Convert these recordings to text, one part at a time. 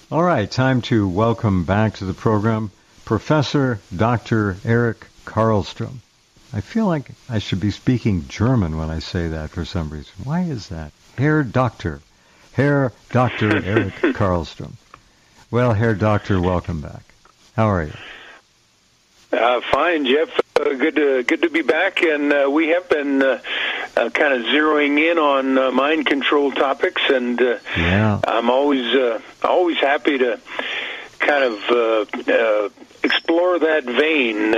All right, time to welcome back to the program Professor Dr. Eric Karlstrom. I feel like I should be speaking German when I say that for some reason. Why is that? Herr Dr. Eric Karlstrom. Well, Herr Doctor, welcome back. How are you? Fine, Jeff. Good to be back, and we have been kind of zeroing in on mind control topics, and I'm always happy to kind of explore that vein,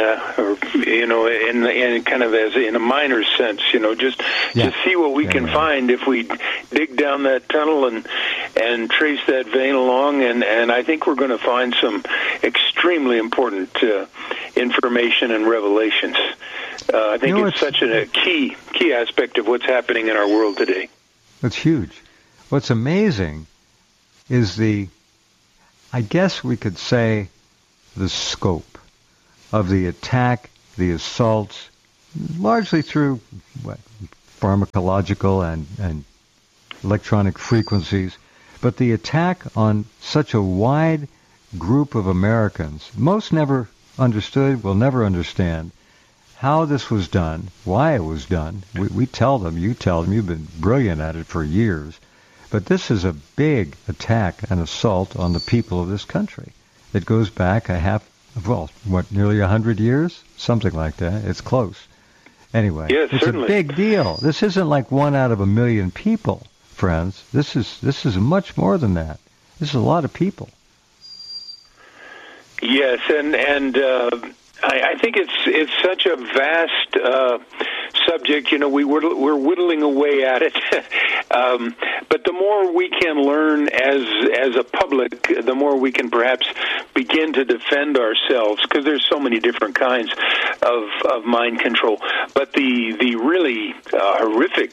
in kind of as in a minor sense, just see what we can find if we dig down that tunnel and trace that vein along, and I think we're going to find some extremely important information and revelations. I think it's such a key aspect of what's happening in our world today. It's huge. What's amazing is I guess we could say, the scope of the attack, the assaults, largely through pharmacological and electronic frequencies, but the attack on such a wide group of Americans. Most never understood, will never understand how this was done, why it was done. We tell them, you tell them, you've been brilliant at it for years. But this is a big attack and assault on the people of this country. It goes back nearly 100 years? Something like that. It's close. Anyway, yes, it's certainly a big deal. This isn't like 1 out of 1 million people, friends. This is much more than that. This is a lot of people. Yes, and I think it's such a vast subject. We're whittling away at it, but the more we can learn as a public, the more we can perhaps begin to defend ourselves, because there's so many different kinds of mind control. But the really horrific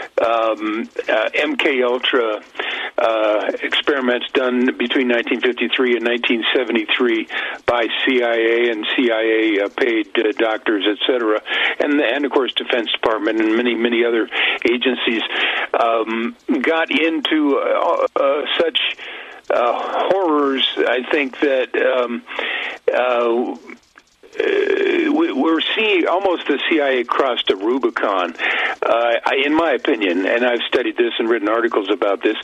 MK Ultra experiments done between 1953 and 1973 by CIA and CIA paid doctors, etc., and of course Defense Department and many other agencies got into such horrors. I think that we're seeing almost the CIA crossed a Rubicon, in my opinion, and I've studied this and written articles about this.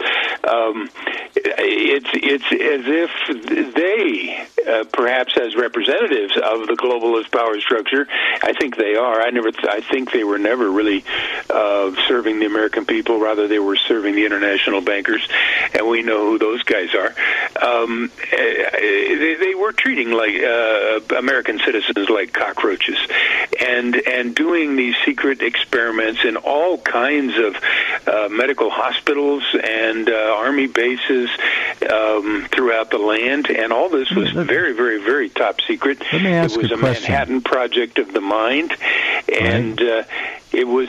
It's as if they, perhaps as representatives of the globalist power structure, I think they are. I think they were never really serving the American people. Rather, they were serving the international bankers, and we know who those guys are. They were treating like American citizens like cockroaches, and doing these secret experiments in all kinds of medical hospitals and army bases throughout the land, and all this was very, very, very top secret. It was a Manhattan Project of the mind, and it was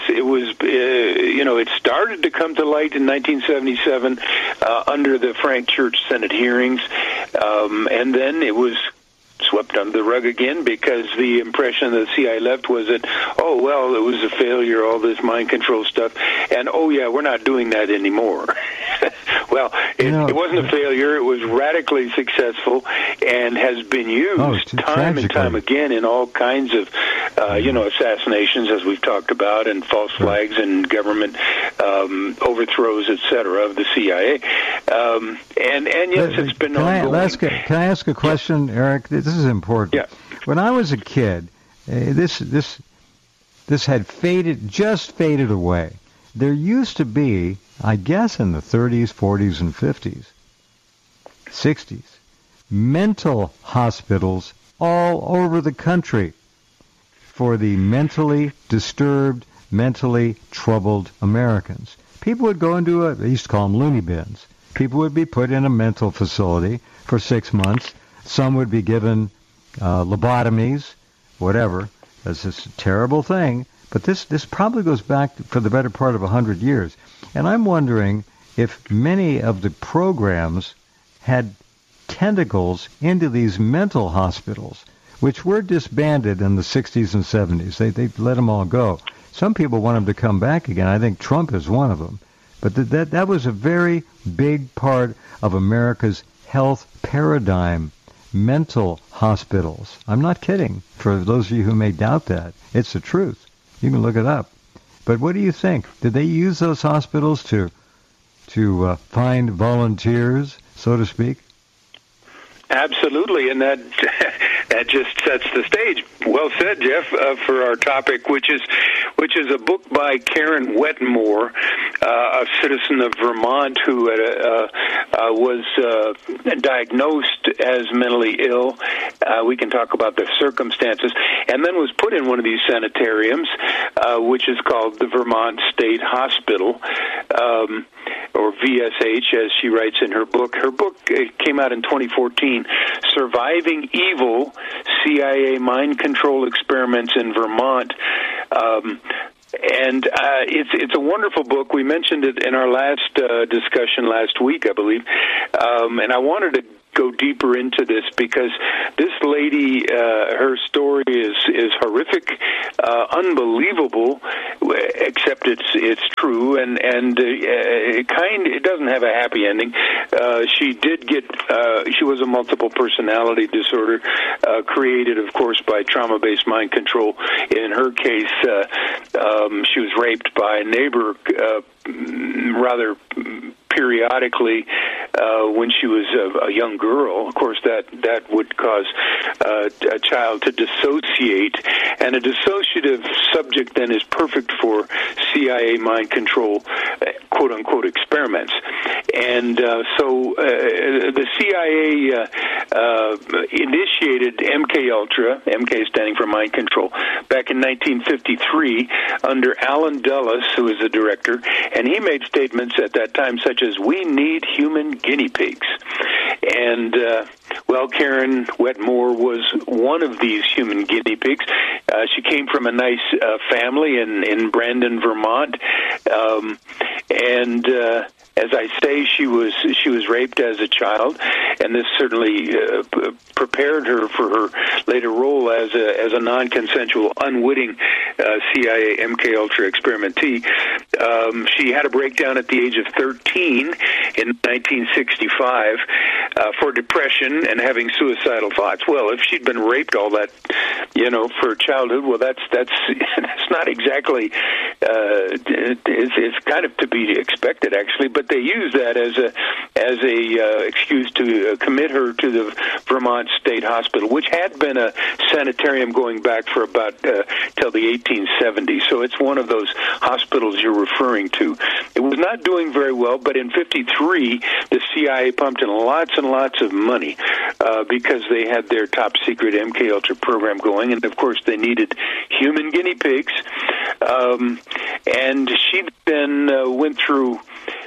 it started to come to light in 1977 under the Frank Church Senate hearings, and then it was swept under the rug again, because the impression that the CIA left was that, it was a failure, all this mind control stuff, and we're not doing that anymore. Well, it wasn't a failure. It was radically successful and has been used time and time again in all kinds of, assassinations, as we've talked about, and false flags and government overthrows, etc., of the CIA. And yes, it's been ongoing. Can I ask a question, Eric? This is important. Yeah. When I was a kid, this had just faded away. There used to be, I guess in the 30s, 40s, and 50s, 60s, mental hospitals all over the country for the mentally disturbed, mentally troubled Americans. People would go into they used to call them loony bins. People would be put in a mental facility for 6 months. Some would be given lobotomies, whatever. That's just a terrible thing. But this probably goes back for the better part of 100 years. And I'm wondering if many of the programs had tentacles into these mental hospitals, which were disbanded in the 60s and 70s. They let them all go. Some people want them to come back again. I think Trump is one of them. But that was a very big part of America's health paradigm mental hospitals. I'm not kidding. For those of you who may doubt that, it's the truth. You can look it up. But what do you think? Did they use those hospitals to find volunteers, so to speak? Absolutely, and that just sets the stage. Well said, Jeff, for our topic, which is a book by Karen Wetmore, a citizen of Vermont who was diagnosed as mentally ill. We can talk about the circumstances, and then was put in one of these sanitariums, which is called the Vermont State Hospital, or VSH, as she writes in her book. Her book came out in 2014, Surviving Evil, CIA Mind Control Experiments in Vermont. And it's a wonderful book. We mentioned it in our last discussion last week, I believe. And I wanted to go deeper into this because this lady, her story is horrific, unbelievable, except it's true, and it doesn't have a happy ending. She was a multiple personality disorder, created, of course, by trauma-based mind control. In her case, she was raped by a neighbor rather periodically when she was a young girl. Of course, that would cause a child to dissociate, and a dissociative subject then is perfect for CIA mind control, quote-unquote, experiments. And so the CIA initiated MK-Ultra, MK standing for mind control, back in 1953 under Alan Dulles, who was the director, and he made statements at that time such as, "We need human guinea pigs." And, Karen Wetmore was one of these human guinea pigs. She came from a nice family in Brandon, Vermont, and as I say, she was raped as a child, and this certainly prepared her for her later role as a non-consensual, unwitting CIA MK-Ultra experimentee. She had a breakdown at the age of 13 in 1965 for depression and having suicidal thoughts. Well, if she'd been raped all that, for childhood, well, that's not exactly. It's kind of to be expected, actually, but they used that as a excuse to commit her to the Vermont State Hospital, which had been a sanitarium going back for about till the 1870s. So it's one of those hospitals you're referring to. It was not doing very well, but in 53, the CIA pumped in lots and lots of money because they had their top secret MK-Ultra program going, and of course they needed human guinea pigs. And she then went through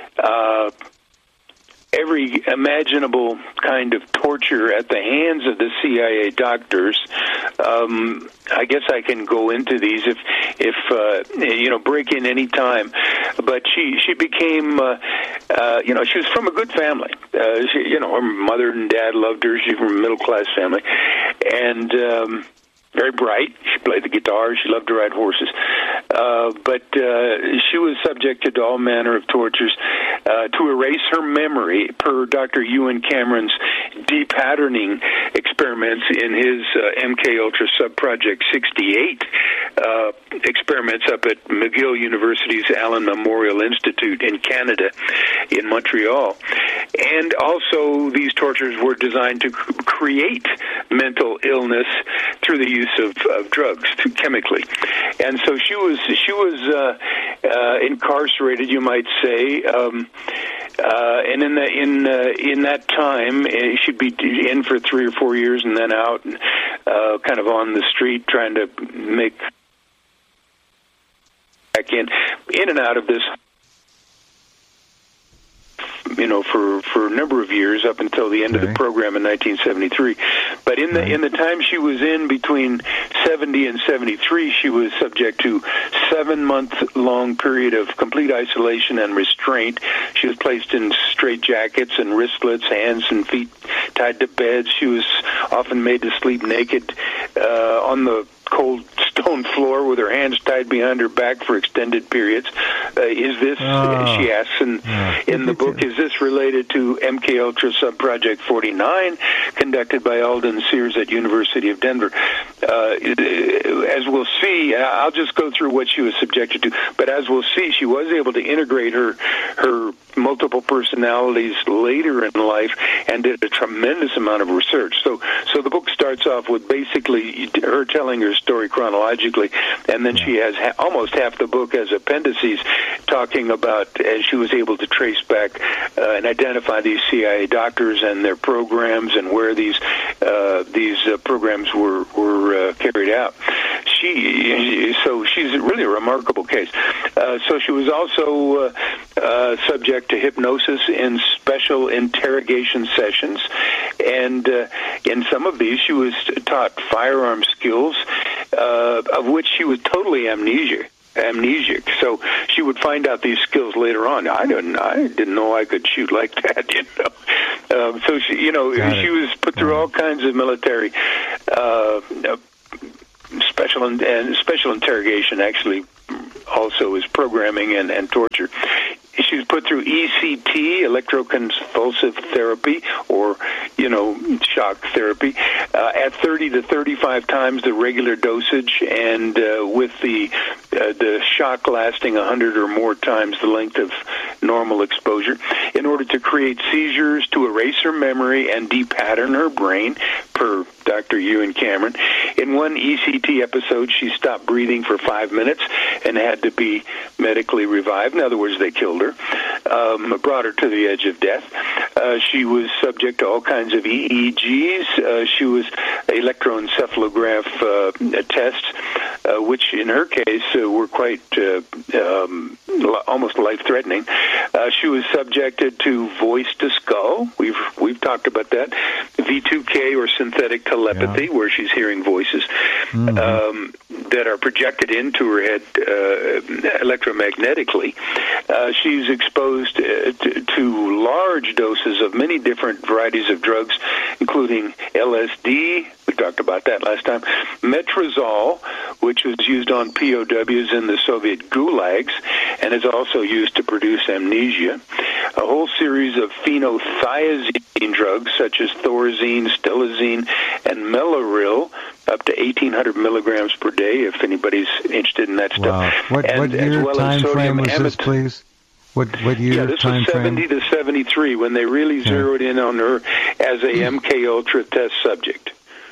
every imaginable kind of torture at the hands of the CIA doctors. I guess I can go into these if break in any time. But she became, she was from a good family. Her mother and dad loved her. She's from a middle-class family. And very bright. She played the guitar. She loved to ride horses. But she was subjected to all manner of tortures to erase her memory, per Dr. Ewan Cameron's de-patterning experiments in his MK-Ultra Subproject 68 experiments up at McGill University's Allen Memorial Institute in Canada, in Montreal. And also, these tortures were designed to create mental illness through the use of drugs, chemically. And so she was incarcerated, you might say, and in that time she'd be in for 3 or 4 years and then out, kind of on the street trying to make back in and out of this, for a number of years up until the end of the program in 1973. But in the time she was in between 70 and 73, she was subject to 7-month-long period of complete isolation and restraint. She was placed in straitjackets and wristlets, hands and feet tied to beds. She was often made to sleep naked on the cold stone stone floor with her hands tied behind her back for extended periods. Is this, she asks in the book, is this related to MK Ultra Subproject 49, conducted by Alden Sears at University of Denver? As we'll see, I'll just go through what she was subjected to, but as we'll see, she was able to integrate her multiple personalities later in life and did a tremendous amount of research. So the book starts off with basically her telling her story chronologically, and then she has almost half the book as appendices talking about as she was able to trace back and identify these CIA doctors and their programs and where these programs were carried out. So she's really a remarkable case. So she was also subject to hypnosis in special interrogation sessions, and in some of these she was taught firearm skills, of which she was totally amnesic. So she would find out these skills later on. I didn't know I could shoot like that, so she, she was put through all kinds of military special interrogation. Actually, also is programming and torture. She was put through ECT, electroconvulsive therapy, or, shock therapy, at 30 to 35 times the regular dosage, and with the shock lasting 100 or more times the length of normal exposure, in order to create seizures, to erase her memory and depattern her brain, per Dr. Ewan Cameron. In one ECT episode, she stopped breathing for 5 minutes and had to be medically revived. In other words, they killed her, brought her to the edge of death. She was subject to all kinds of EEGs. She was electroencephalograph tests, which in her case were quite almost life-threatening. She was subjected to voice to skull. We've talked about that. V2K, or synthetic telepathy, where she's hearing voices that are projected into her head electromagnetically. She's exposed to large doses of many different varieties of drugs, including LSD. We talked about that last time. Metrazole, which was used on POWs in the Soviet gulags and is also used to produce amnesia. A whole series of phenothiazine drugs such as Thorazine, Stelazine, and Mellaril, up to 1,800 milligrams per day, if anybody's interested in that stuff. Wow. What year time frame was this, please? What year this time was 70 frame? to 73 when they really zeroed in on her as a MK Ultra test subject.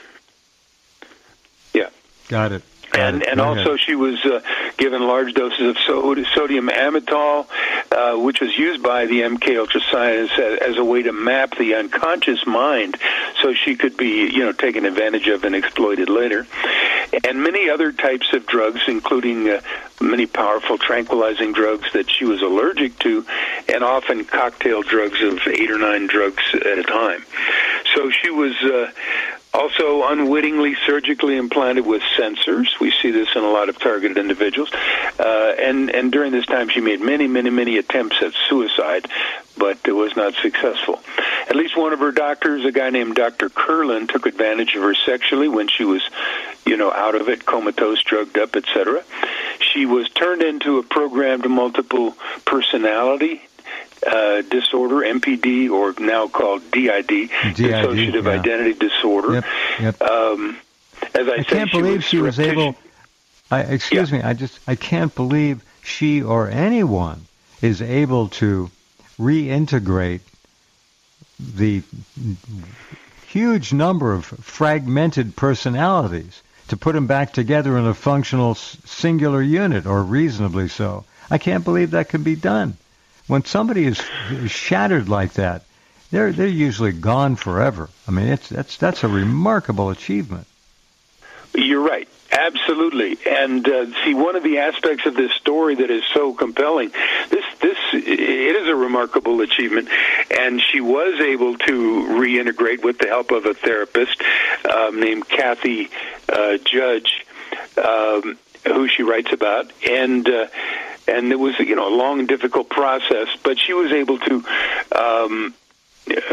Yeah. Got it. And also she was given large doses of sodium amytal, which was used by the MK Ultra scientists as a way to map the unconscious mind, so she could be, taken advantage of and exploited later. And many other types of drugs, including many powerful tranquilizing drugs that she was allergic to, and often cocktail drugs of 8 or 9 drugs at a time. So she was also unwittingly surgically implanted with sensors. We see this in a lot of targeted individuals. And during this time, she made many attempts at suicide, but it was not successful. At least one of her doctors, a guy named Dr. Kurland, took advantage of her sexually when she was, out of it, comatose, drugged up, etc. She was turned into a programmed multiple personality disorder, MPD, or now called DID, dissociative identity disorder. Yep. As I can't believe she was able. I can't believe she or anyone is able to reintegrate the huge number of fragmented personalities to put them back together in a functional singular unit, or reasonably so. I can't believe that can be done. When somebody is shattered like that, they're usually gone forever. I mean, that's a remarkable achievement. You're right. Absolutely. And see, one of the aspects of this story that is so compelling, it is a remarkable achievement, and she was able to reintegrate with the help of a therapist named Kathy Judge, who she writes about, and it was, a long and difficult process, but she was able to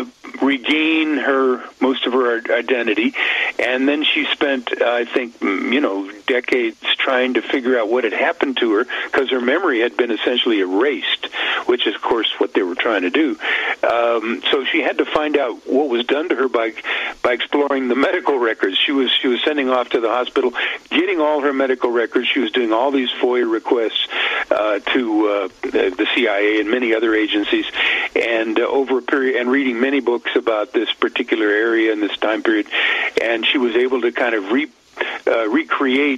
regain most of her identity, and then she spent, I think, decades trying to figure out what had happened to her, because her memory had been essentially erased, which is, of course, what they were trying to do. So she had to find out what was done to her by exploring the medical records. She was sending off to the hospital, getting all her medical records. She was doing all these FOIA requests to the CIA and many other agencies, and over a period, and reading many books about this particular area and this time period, and she was able to kind of recreate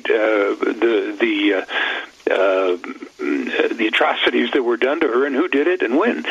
the atrocities that were done to her and who did it and when.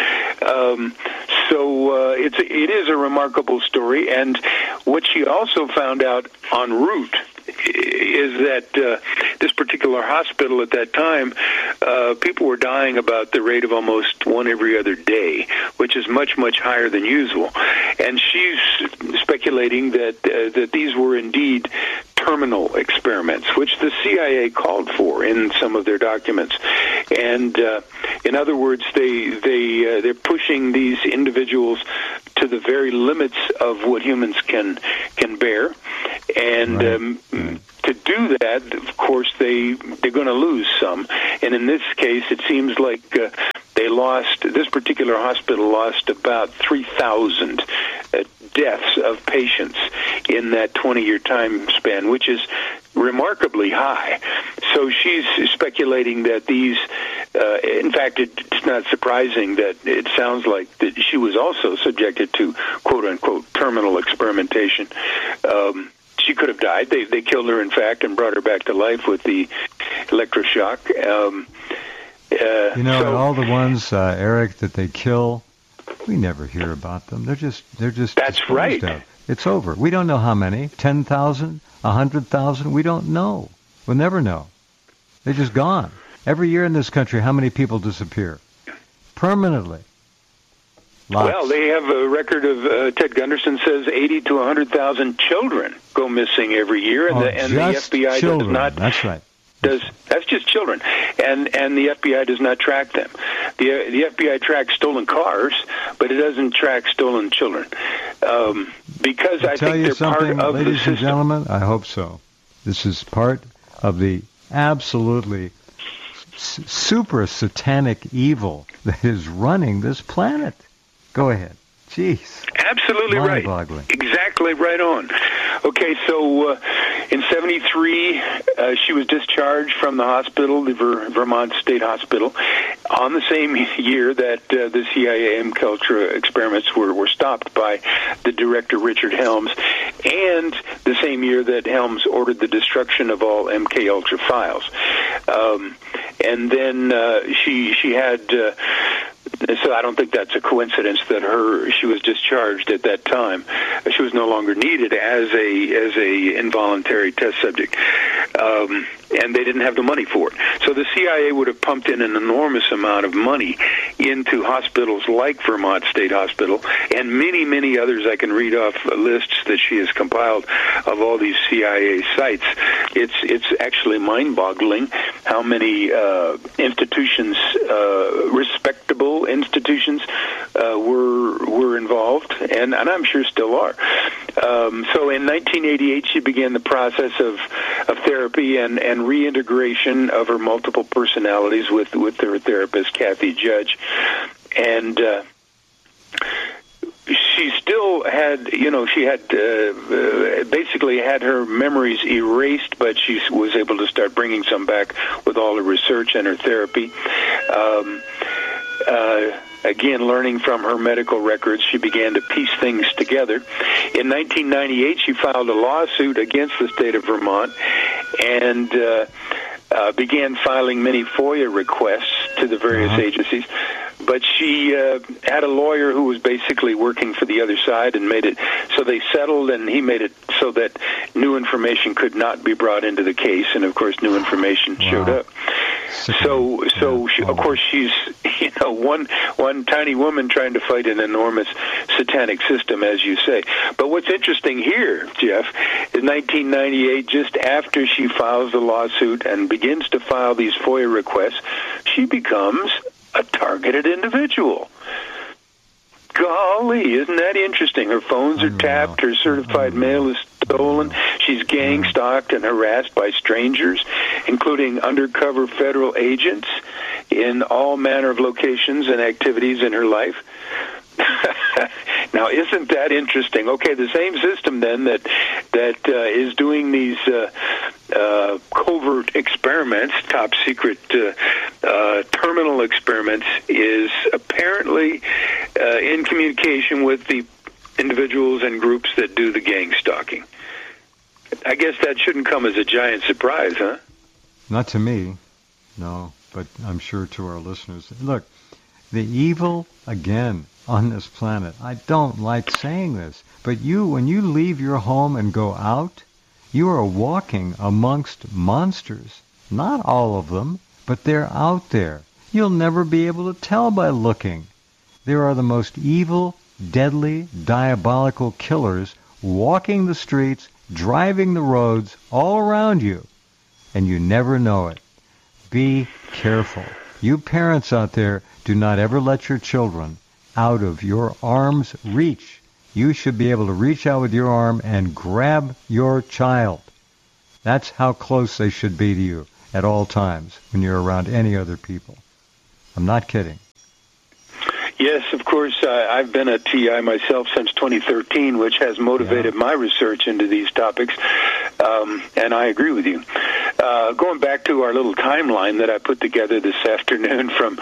So it is a remarkable story, and what she also found out en route is that this particular hospital at that time, people were dying about the rate of almost one every other day, which is much, much higher than usual. And she's speculating that these were indeed terminal experiments, which the CIA called for in some of their documents. And in other words, they're pushing these individuals to the very limits of what humans can bear. And to do that, of course, they're going to lose some. And in this case, it seems like this particular hospital lost about 3,000 deaths of patients in that 20-year time span, which is remarkably high. So she's speculating that these, in fact, it's not surprising that it sounds like that she was also subjected to quote-unquote terminal experimentation. She could have died. They killed her, in fact, and brought her back to life with the electroshock. And all the ones, Eric, that they kill, we never hear about them. They're just. That's right. It's over. We don't know how many. 10,000, 100,000. We don't know. We'll never know. They're just gone. Every year in this country, how many people disappear permanently? Lots. Well, they have a record of, Ted Gunderson says, 80 to 100,000 children go missing every year, and the FBI children. does not. That's right. That's just children, and the FBI does not track them. The FBI tracks stolen cars, but it doesn't track stolen children, because I think they're part of the system. Ladies and gentlemen, I hope so. This is part of the absolutely super satanic evil that is running this planet. Go ahead. Jeez. Absolutely right. Exactly right on. Okay, so in 1973, she was discharged from the hospital, the Vermont State Hospital, on the same year that the CIA MKUltra experiments were stopped by the director Richard Helms, and the same year that Helms ordered the destruction of all MKUltra files. And then she had... So I don't think that's a coincidence that she was discharged at that time. She was no longer needed as a involuntary test subject, and they didn't have the money for it. So the CIA would have pumped in an enormous amount of money into hospitals like Vermont State Hospital and many, many others. I can read off lists that she has compiled of all these CIA sites. It's actually mind-boggling how many institutions, respectable institutions, were involved, and I'm sure still are. So in 1988, she began the process of therapy and reintegration of her multiple personalities with her therapist, Kathy Judge, and she still had, she had basically had her memories erased, but she was able to start bringing some back with all her research and her therapy. Again, learning from her medical records, she began to piece things together. In 1998, she filed a lawsuit against the state of Vermont and began filing many FOIA requests to the various agencies. But she had a lawyer who was basically working for the other side and made it so they settled, and he made it so that new information could not be brought into the case, and of course new information showed up. So of course she's one tiny woman trying to fight an enormous satanic system, as you say. But what's interesting here, Jeff, is 1998, just after she files the lawsuit and begins to file these FOIA requests, she becomes a targeted individual. Golly, isn't that interesting? Her phones are tapped, her certified mail is stolen, she's gang-stalked and harassed by strangers, including undercover federal agents in all manner of locations and activities in her life. Now, isn't that interesting? Okay, the same system then that is doing these covert experiments, top secret terminal experiments, is apparently in communication with the individuals and groups that do the gang stalking. I guess that shouldn't come as a giant surprise, huh? Not to me, no, but I'm sure to our listeners. Look, the evil, again, on this planet. I don't like saying this, but when you leave your home and go out, you are walking amongst monsters. Not all of them, but they're out there. You'll never be able to tell by looking. There are the most evil, deadly, diabolical killers walking the streets, driving the roads all around you, and you never know it. Be careful. You parents out there, do not ever let your children out of your arm's reach. You should be able to reach out with your arm and grab your child. That's how close they should be to you at all times when you're around any other people. I'm not kidding. Yes, of course. I've been a TI myself since 2013, which has motivated my research into these topics, and I agree with you. Going back to our little timeline that I put together this afternoon from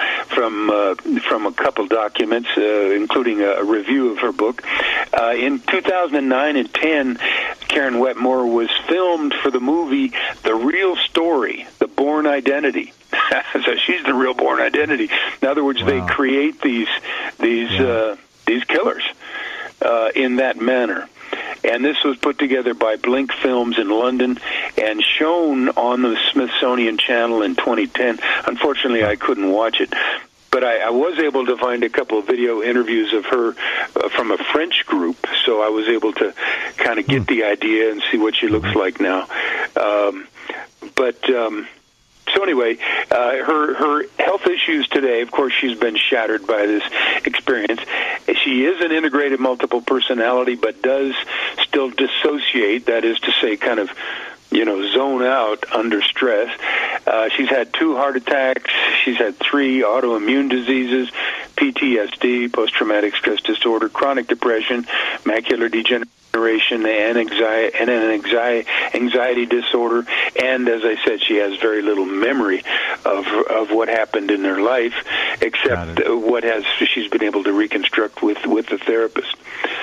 a couple documents, including a review of her book. In 2009 and 10, Karen Wetmore was filmed for the movie The Real Story, The Bourne Identity. So she's the real Bourne Identity. In other words, they create these killers in that manner. And this was put together by Blink Films in London and shown on the Smithsonian Channel in 2010. Unfortunately, I couldn't watch it. But I was able to find a couple of video interviews of her from a French group, so I was able to kind of get the idea and see what she looks like now. So anyway, her health issues today, of course, she's been shattered by this experience. She is an integrated multiple personality, but does still dissociate, that is to say, kind of, zone out under stress. She's had 2 heart attacks. She's had 3 autoimmune diseases, PTSD, post-traumatic stress disorder, chronic depression, macular degeneration, and anxiety disorder. And as I said, she has very little memory of what happened in her life, except what she's been able to reconstruct with the therapist.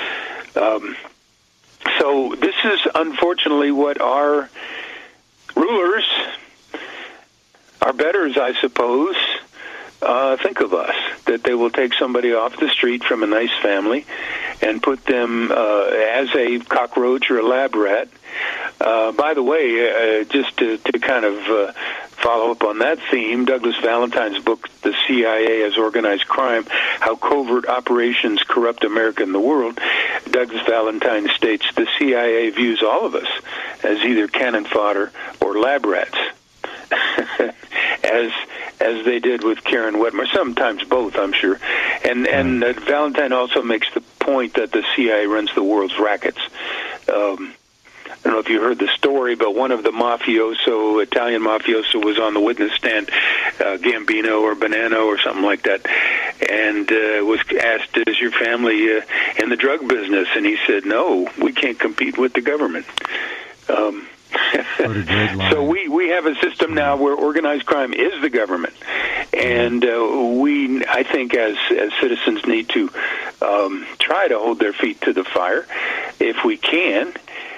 So this is unfortunately what our rulers, our betters, I suppose, think of us, that they will take somebody off the street from a nice family and put them as a cockroach or a lab rat. By the way, just to kind of follow up on that theme, Douglas Valentine's book, The CIA as Organized Crime, How Covert Operations Corrupt America and the World, Douglas Valentine states the CIA views all of us as either cannon fodder or lab rats. as they did with Karen Wetmore, sometimes both, I'm sure. And Valentine also makes the point that the CIA runs the world's rackets. I don't know if you heard the story, but one of the Italian mafioso was on the witness stand, Gambino or Bonanno or something like that, and was asked, is your family in the drug business? And he said, no, we can't compete with the government. So we have a system now where organized crime is the government, and we, I think, as citizens, need to try to hold their feet to the fire if we can,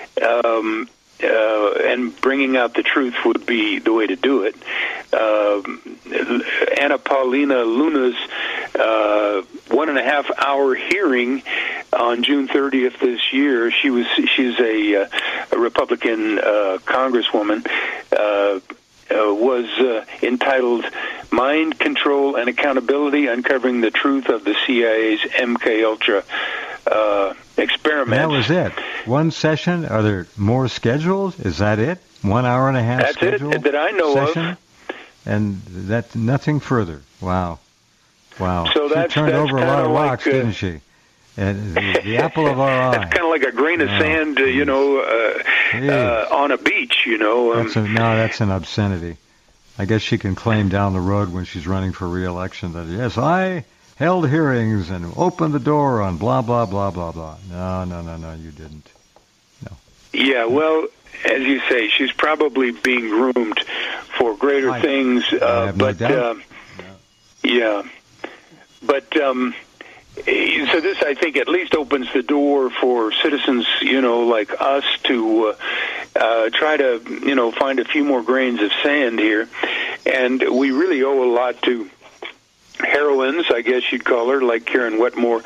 and bringing out the truth would be the way to do it. Anna Paulina Luna's 1.5-hour hearing on June 30th this year. She's a Republican congresswoman. Was entitled "Mind Control and Accountability: Uncovering the Truth of the CIA's MK Ultra Experiment." That was it. One session. Are there more scheduled? Is that it? 1 hour and a half. That's schedule it that I know session? of. And that nothing further. Wow. So she turned over a lot of rocks, didn't she? The apple of our eye. That's kind of like a grain of sand, on a beach, That's an obscenity. I guess she can claim down the road when she's running for re-election that, yes, I held hearings and opened the door on blah, blah, blah, blah, blah. No, you didn't. No. Yeah, well, as you say, she's probably being groomed for greater things. I have no doubt. Yeah. But so this, I think, at least opens the door for citizens, like us to try to, find a few more grains of sand here. And we really owe a lot to heroines, I guess you'd call her, like Karen Wetmore.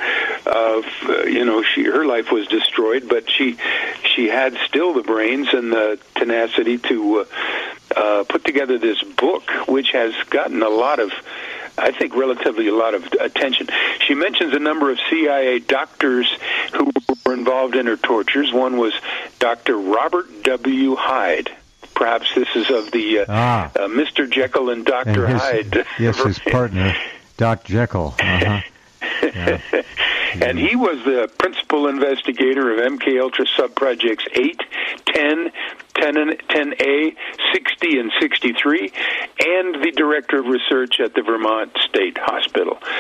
Her life was destroyed, but she had still the brains and the tenacity to put together this book, which has gotten relatively a lot of attention. She mentions a number of CIA doctors who were involved in her tortures. One was Dr. Robert W. Hyde. Perhaps this is of the Mr. Jekyll and Dr. Hyde. Yes, his partner, Doc Jekyll. Uh-huh. Yeah. And he was the principal investigator of MKUltra subprojects 8, 10, 10A, 60, and 63, and the director of research at the Vermont State Hospital.